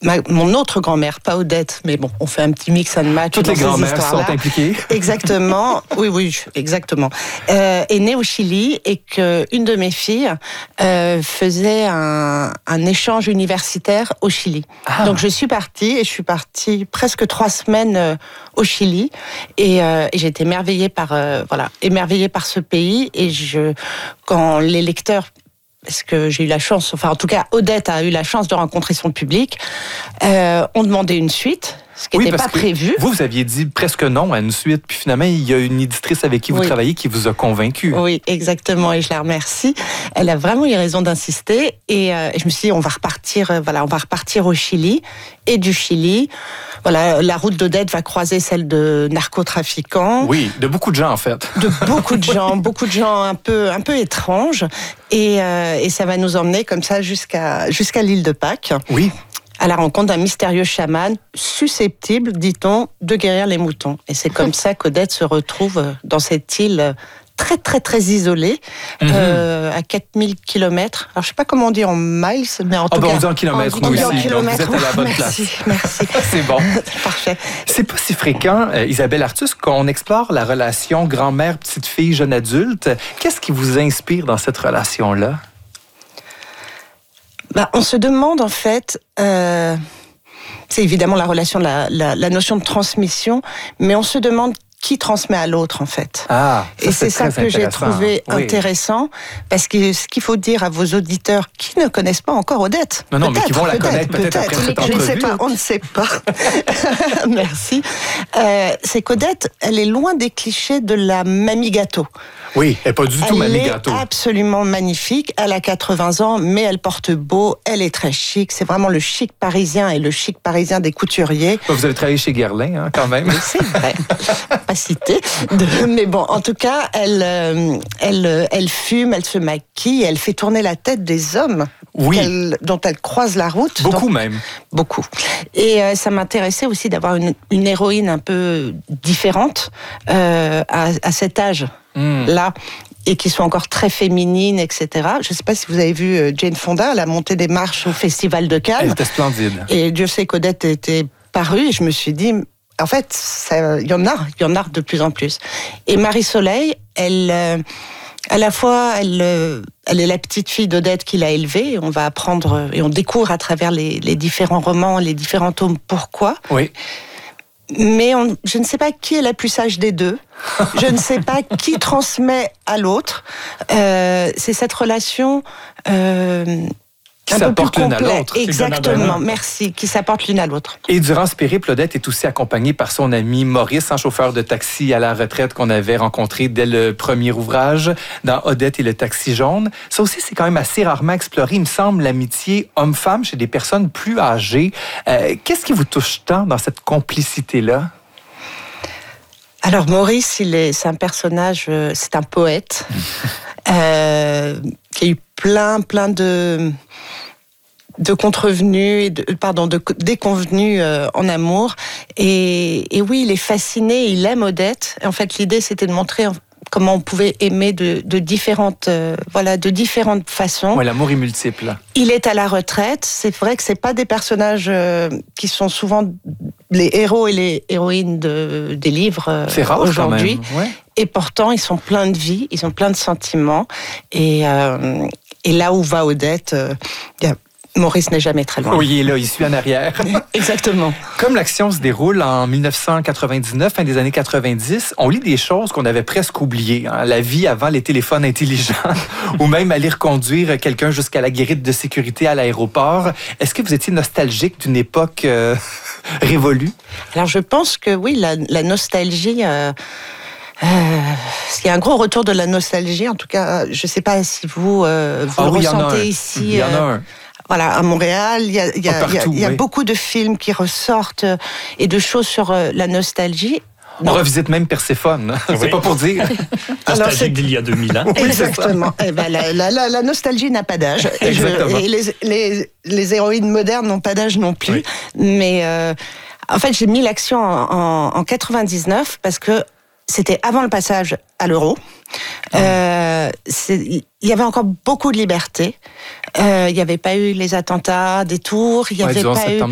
mon autre grand-mère, pas Odette, mais bon, on fait un petit mix and match. Toutes les grand-mères sont impliquées. Exactement, oui, exactement. Est née au Chili et qu'une de mes filles faisait un échange universitaire au Chili. Ah. Donc je suis partie presque 3 semaines au Chili et j'ai été émerveillée par ce pays et quand les lecteurs, parce que j'ai eu la chance, enfin en tout cas Odette a eu la chance de rencontrer son public, ont demandé une suite, ce qui n'était pas prévu. Vous aviez dit presque non à une suite, puis finalement il y a une éditrice avec qui vous travaillez qui vous a convaincu. Oui, exactement, et je la remercie. Elle a vraiment eu raison d'insister, et je me suis dit on va repartir au Chili, et du Chili, voilà, la route d'Odette va croiser celle de narcotrafiquants. Oui, de beaucoup de gens en fait. De beaucoup de gens un peu étranges, et ça va nous emmener comme ça jusqu'à l'île de Pâques. Oui. À la rencontre d'un mystérieux chaman susceptible, dit-on, de guérir les moutons. Et c'est comme ça qu'Odette se retrouve dans cette île très, très, très isolée, à 4000 km. Alors, je ne sais pas comment on dit en miles, mais en tout cas... on dit en kilomètres, nous aussi, donc vous êtes à la bonne place. Merci. C'est bon. Parfait. C'est pas si fréquent, Isabelle Artus, qu'on explore la relation grand-mère, petite-fille, jeune adulte. Qu'est-ce qui vous inspire dans cette relation-là? On se demande en fait, c'est évidemment la relation, la notion de transmission, mais on se demande qui transmet à l'autre en fait. Et c'est ça que j'ai trouvé intéressant, parce que ce qu'il faut dire à vos auditeurs qui ne connaissent pas encore Odette, non, mais qui vont la connaître peut-être après cette entrevue. Je ne sais pas, on ne sait pas. Merci. C'est qu'Odette, elle est loin des clichés de la mamie gâteau. Oui, elle n'est pas du tout mamie gâteau. Elle est absolument magnifique. Elle a 80 ans, mais elle porte beau. Elle est très chic. C'est vraiment le chic parisien et le chic parisien des couturiers. Vous avez travaillé chez Guerlain, quand même. C'est vrai. Pas cité. Mais bon, en tout cas, elle fume, elle se maquille, elle fait tourner la tête des hommes dont elle croise la route. Beaucoup même. Beaucoup. Et ça m'intéressait aussi d'avoir une héroïne un peu différente à cet âge. Là, et qui sont encore très féminines, etc. Je ne sais pas si vous avez vu Jane Fonda, elle a monté des marches au Festival de Cannes. Elle était splendide. Et Dieu sait qu'Odette était parue, et je me suis dit, en fait, il y en a de plus en plus. Et Marie-Soleil, elle, à la fois, elle est la petite fille d'Odette qui l'a élevée, et on va apprendre, et on découvre à travers les différents romans, les différents tomes, pourquoi. Oui. Mais je ne sais pas qui est la plus sage des deux. Je ne sais pas qui transmet à l'autre. C'est cette relation qui s'apporte l'une à l'autre. Exactement, merci. Qui s'apporte l'une à l'autre. Et durant ce périple, Odette est aussi accompagnée par son ami Maurice, un chauffeur de taxi à la retraite qu'on avait rencontré dès le premier ouvrage, dans Odette et le taxi jaune. Ça aussi, c'est quand même assez rarement exploré, il me semble, l'amitié homme-femme chez des personnes plus âgées. Qu'est-ce qui vous touche tant dans cette complicité-là? Alors Maurice, c'est un personnage, c'est un poète qui a eu plein de contrevenus, de déconvenus en amour. Et oui, il est fasciné, il aime Odette. Et en fait, l'idée, c'était de montrer comment on pouvait aimer de différentes façons. Oui, l'amour est multiple. Il est à la retraite. C'est vrai que c'est pas des personnages qui sont souvent les héros et les héroïnes des livres aujourd'hui. Quand même. Ouais. Et pourtant, ils sont pleins de vie, ils ont plein de sentiments. Et là où va Odette, Maurice n'est jamais très loin. Oui, il est là, il suit en arrière. Exactement. Comme l'action se déroule en 1999, fin des années 90, on lit des choses qu'on avait presque oubliées. La vie avant les téléphones intelligents, ou même aller reconduire quelqu'un jusqu'à la guérite de sécurité à l'aéroport. Est-ce que vous étiez nostalgique d'une époque révolue? Alors, je pense que oui, la nostalgie... il y a un gros retour de la nostalgie. En tout cas, je ne sais pas si vous le ressentez ici. Il y en a un. Voilà, à Montréal, il y a beaucoup de films qui ressortent et de choses sur la nostalgie. On revisite même Perséphone, c'est pas pour dire. Nostalgique d'il y a 2000 ans. Exactement. La nostalgie n'a pas d'âge. Et les héroïnes modernes n'ont pas d'âge non plus. Oui. Mais en fait, j'ai mis l'action en 99 parce que c'était avant le passage à l'euro. Il y avait encore beaucoup de liberté. Il n'y avait pas eu les attentats des tours. Il n'y avait pas eu